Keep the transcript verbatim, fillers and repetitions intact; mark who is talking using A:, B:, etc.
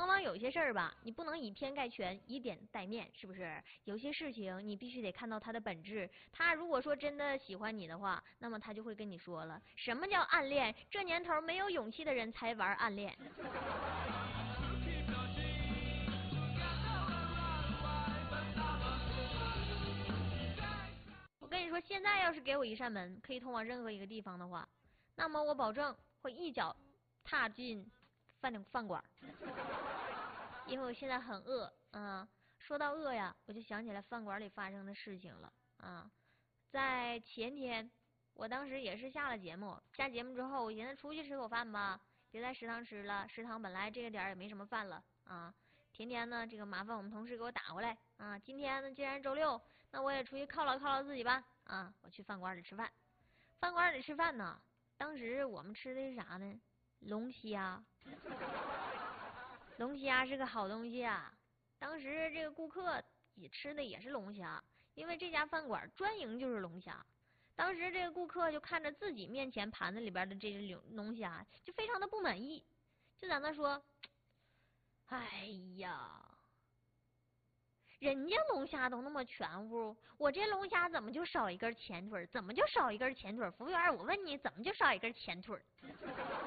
A: 往往有些事儿吧，你不能以偏概全，以点带面，是不是？有些事情你必须得看到它的本质。他如果说真的喜欢你的话，那么他就会跟你说了，什么叫暗恋？这年头没有勇气的人才玩暗恋。我跟你说，现在要是给我一扇门，可以通往任何一个地方的话，那么我保证会一脚踏进饭饭馆。因为我现在很饿，啊，说到饿呀，我就想起来饭馆里发生的事情了，啊，在前天，我当时也是下了节目，下节目之后，我寻思出去吃口饭吧，别在食堂吃了，食堂本来这个点儿也没什么饭了，啊，天天呢，这个麻烦我们同事给我打过来，啊，今天呢，既然周六，那我也出去犒劳犒劳自己吧，啊，我去饭馆里吃饭，饭馆里吃饭呢，当时我们吃的是啥呢？龙虾。龙虾是个好东西啊！当时这个顾客也吃的也是龙虾，因为这家饭馆专营就是龙虾。当时这个顾客就看着自己面前盘子里边的这只龙龙虾，就非常的不满意，就在那说：“哎呀，人家龙虾都那么全乎，我这龙虾怎么就少一根前腿？怎么就少一根前腿？服务员，我问你，怎么就少一根前腿？”